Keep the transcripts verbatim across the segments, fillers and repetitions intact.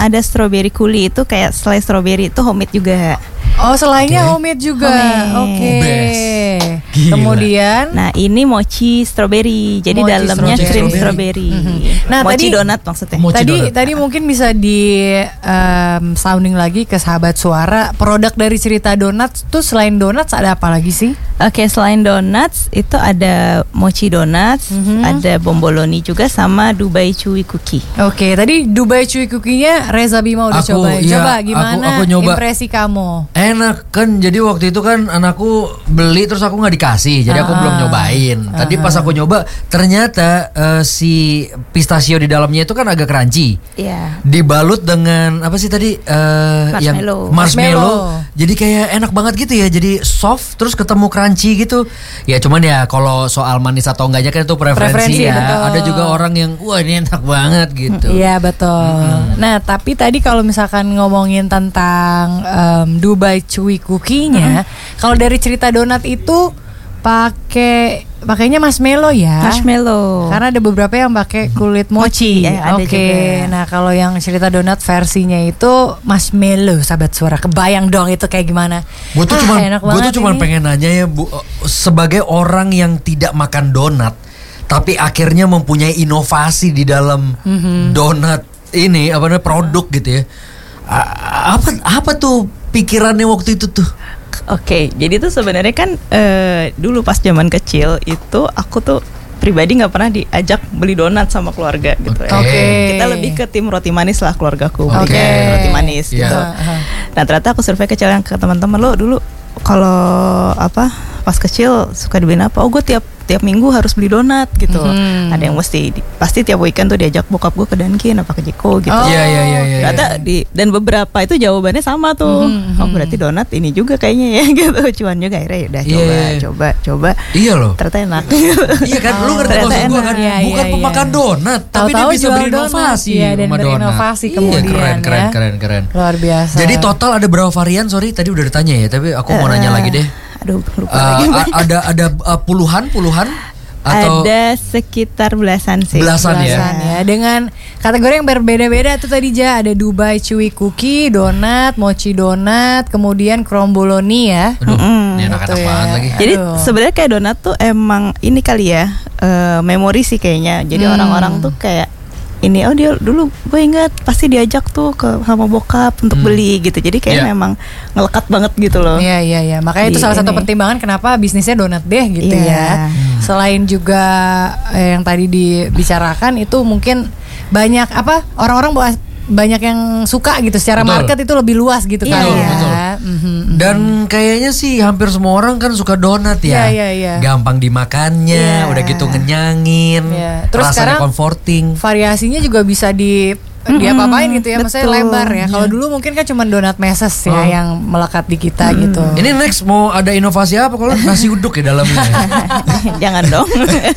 ada strawberry coulis itu kayak selai strawberry itu homemade juga. Oh, selainnya Okay. homemade juga. Homemade. Oke. Best. Gila. Kemudian Nah ini mochi strawberry, jadi Mochi dalamnya strawberry. cream strawberry. Mhm. Nah, mochi tadi- donat maksudnya. Mochi tadi donat. tadi mungkin bisa di um, sounding lagi ke sahabat suara. Produk dari Cerita Donuts tuh selain donuts ada apa lagi sih? Oke, selain donuts itu ada mochi donuts, Mhm. ada bomboloni juga sama Dubai Chewy Cookie. Oke, tadi Dubai Chewy Cookie-nya Reza Bima udah Aku, cobain. iya, Coba aku- gimana aku nyoba. impresi kamu? Enak kan, jadi waktu itu kan anakku beli terus aku nggak dikasih, jadi aku Ah. belum nyobain. Tadi pas aku nyoba ternyata eh, si pistachio di dalamnya itu kan agak crunchy, Iya. dibalut dengan apa sih tadi eh, yang Marshmallow. marshmallow, Marshmallow. jadi kayak enak banget gitu ya, jadi soft terus ketemu crunchy gitu. Ya cuman ya kalau soal manis atau enggaknya kan itu preferensi, Preferensi, ya. betul. Ada juga orang yang wah ini enak banget gitu. Iya betul. Nah tapi tadi kalau misalkan ngomongin tentang em, Dubai Chewy Cookie-nya, kalau dari Cerita Donat itu pakai pakainya marshmallow ya. Marshmallow. Karena ada beberapa yang pakai kulit mochi. Mochi, ya, ada Oke. juga. Nah kalau yang Cerita Donat versinya itu marshmallow, sahabat suara. Kebayang dong itu kayak gimana? Gue tuh Ah, cuma enak gue tuh banget cuma ini. pengen nanya ya Bu, sebagai orang yang tidak makan donat tapi akhirnya mempunyai inovasi di dalam Mhm. donat ini apa namanya produk gitu ya. A- Apa apa tuh pikirannya waktu itu tuh? Oke, jadi tuh sebenarnya kan eh, dulu pas zaman kecil itu aku tuh pribadi nggak pernah diajak beli donat sama keluarga gitu ya. Oke. Kita lebih ke tim roti manis lah keluargaku, Oke. bikin roti manis Iya. gitu. Aha. Nah ternyata aku survei kecil yang ke teman-teman lo dulu kalau apa pas kecil suka dibeliin apa? Oh gue tiap tiap minggu harus beli donat gitu. Mhm. Ada yang mesti di- pasti tiap weekend tuh diajak bokap gue ke Dunkin apa ke Jeko gitu. Oh. Iya iya iya iya. Ternyata di dan beberapa itu jawabannya sama tuh. Mhm, Oh mhm. berarti donat ini juga kayaknya ya gitu. Cuan juga akhirnya ya udah Iya, coba iya. coba coba. Iya loh. Ternyata enak. Iya kan, lu Oh, ngerti ternyata maksud gue enak. kan, Iya, bukan iya, pemakan iya. donat, tapi dia Tahu-tahu bisa jual berinovasi donat, iya, dan sama donat. berinovasi Iya, kemudian, keren, keren, ya. keren, keren. Luar biasa. Jadi total ada berapa varian? Sorry, tadi udah ditanya ya, tapi aku mau nanya Eh, lagi deh. Aduh lupa Eh, lagi. a- ada ada uh, puluhan puluhan atau Ada sekitar belasan sih. Belasan ya? Belasan ya. Dengan kategori yang berbeda-beda tuh tadi Ja, ada Dubai Chewy Cookie, donat, mochi donat, kemudian cromboloni ya. Aduh, Mm-mm, ini enak-enak gitu ya. banget lagi. Jadi Aduh. sebenarnya kayak donat tuh emang ini kali ya eh, memori sih kayaknya. Jadi Hmm. orang-orang tuh kayak ini oh dia dulu gue ingat pasti diajak tuh ke sama bokap untuk Hmm. beli gitu. Jadi kayak Iya. memang ngelekat banget gitu loh. Iya iya iya. Makanya itu Di salah satu ini. pertimbangan kenapa bisnisnya donat deh gitu Iya. ya. Selain juga eh, yang tadi dibicarakan itu mungkin banyak apa orang-orang buat banyak yang suka gitu secara Betul. market itu lebih luas gitu Iya, kali iya. ya. Betul. Mhm, mhm. Dan kayaknya sih hampir semua orang kan suka donat ya. Iya, iya, iya. Gampang dimakannya, Iya. udah gitu ngenyangin. Iya. Terus Rasanya sekarang comforting. variasinya juga bisa di Mm-mm, dia apa-apain gitu ya, maksudnya betul. lebar ya. Kalau dulu mungkin kan cuma donat meses ya Oh. yang melekat di kita gitu. Ini next mau ada inovasi apa kalau nasi uduk ya dalamnya? Jangan dong.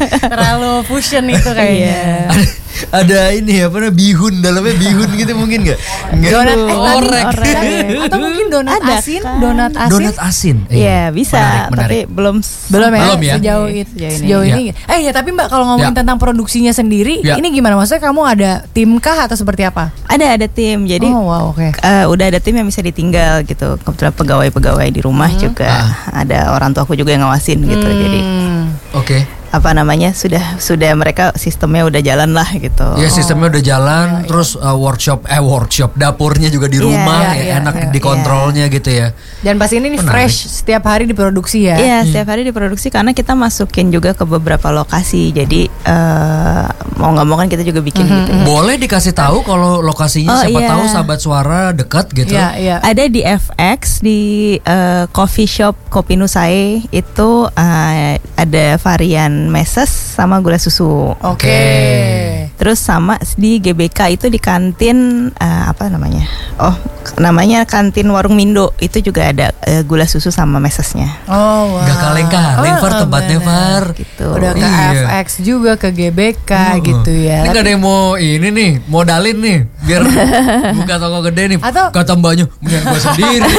Terlalu fusion itu kayaknya. ada, ada ini apa namanya bihun dalamnya bihun gitu mungkin nggak? Nggak. Donat eh, tadi- Orek. orek. atau mungkin donat Ada asin, kan? donat asin. Donat asin. Iya bisa, Menarik, menarik. tapi belum Belum ya, Belum ya? sejauh itu Sejauh ini. sejauh Ya. ini. Eh ya tapi Mbak kalau ngomongin Ya. tentang produksinya sendiri, Ya. ini gimana? Maksudnya kamu ada tim kah atau seperti apa? Ada ada tim. Jadi oh wow, oke. eh, udah ada tim yang bisa ditinggal gitu. Kebetulan pegawai-pegawai di rumah juga ada orang tua aku juga yang ngawasin gitu. Jadi Hmm. Oke. apa namanya sudah sudah mereka sistemnya udah jalan lah gitu. Ya sistemnya udah jalan, terus uh, workshop eh workshop dapurnya juga di Iya, rumah, iya, ya, iya, enak iya. dikontrolnya gitu ya. Dan pas ini nih Menarik. fresh setiap hari diproduksi ya. Iya, setiap hari diproduksi karena kita masukin juga ke beberapa lokasi. Jadi eh, mau nggak mau kan kita juga bikin gitu. ya. Boleh dikasih tahu kalau lokasinya Oh, siapa iya. tahu sahabat suara dekat gitu. Iya, iya. Ada di F X di eh, coffee shop Kopi Nusae itu eh, ada varian meses sama gula susu. Oke. Terus sama di G B K itu di kantin eh, apa namanya? Oh, namanya kantin Warung Mindo itu juga ada eh, gula susu sama mesesnya. Oh wow. Gak kaleng-kaleng Oh, Far oh, tempatnya bener. Far. Gitu. Udah ke Iya. F X juga ke G B K Oh, gitu ya. Ini gak ada yang mau ini nih, modalin nih biar buka toko gede nih. Atau- kata mbaknya, mendingan gue sendiri.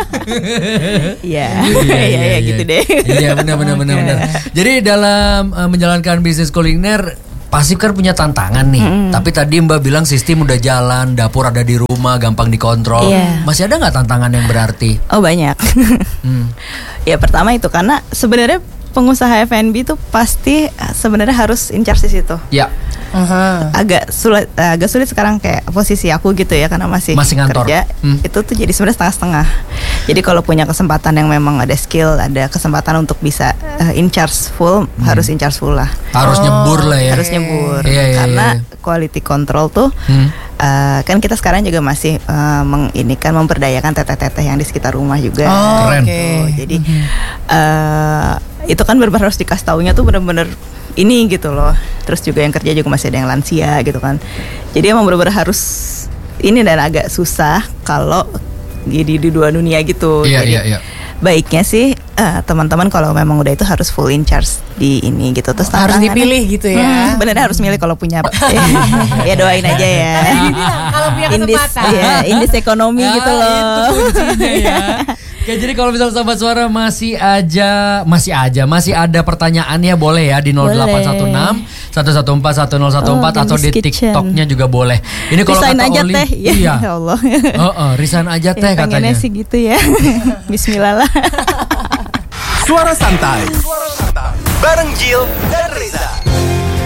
Iya. Iya iya gitu deh. Iya benar benar benar Oke. benar. Jadi dalam uh, menjalankan bisnis kuliner pasti kan punya tantangan nih. Mm-hmm. Tapi tadi Mbak bilang sistem udah jalan, dapur ada di rumah, gampang dikontrol. Iya. Masih ada nggak tantangan yang berarti? Oh banyak. hmm. Ya pertama itu karena sebenarnya pengusaha F and B itu pasti sebenarnya harus in charge di situ. Ya. Uh-huh. Agak sulit, agak sulit sekarang kayak posisi aku gitu ya karena masih, masih ngantor. kerja. Hmm. Itu tuh jadi sebenarnya setengah-setengah. Jadi kalau punya kesempatan yang memang ada skill, ada kesempatan untuk bisa uh, in charge full, hmm. harus in charge full lah. Harus oh, nyebur lah ya. Harus nyebur. Iya, iya, karena iya. quality control tuh hmm. uh, kan kita sekarang juga masih uh, menginikan memberdayakan teteh-teteh yang di sekitar rumah juga. Oh, keren. Okay. Tuh, jadi hmm. uh, itu kan benar-benar harus dikasih taunya tuh benar-benar ini gitu loh. Terus juga yang kerja juga masih ada yang lansia gitu kan. Jadi emang benar-benar harus ini dan agak susah kalau jadi di dua dunia gitu. Iya, Jadi iya, iya. baiknya sih uh, teman-teman kalau memang udah itu harus full in charge di ini gitu. Terus harus dipilih gitu ya. Hmm, bener harus milih kalau punya. Ya doain aja ya. Kalau punya Indis, kesempatan. ya, indis ekonomi Ya, gitu loh. Itu kuncinya ya. Oke, jadi kalau misalnya Sobat Suara masih aja masih aja masih ada pertanyaannya boleh ya di nol delapan satu enam satu satu empat satu nol satu empat Oh, atau di Kitchen. TikToknya juga boleh. Ini kalau Resign kata aja Oli, teh. Ya, iya. ya Allah. Oh, oh, resign aja teh Ya, pengennya katanya. sih gitu ya. Bismillah lah. Suara santai. Suara santai. Bareng Jill dan Reza.